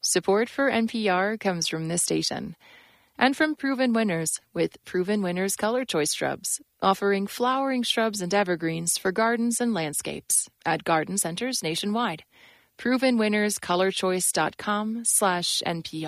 Support for NPR comes from this station and from Proven Winners with Proven Winners Color Choice Shrubs, offering flowering shrubs and evergreens for gardens and landscapes at garden centers nationwide. ProvenWinnersColorChoice.com/NPR.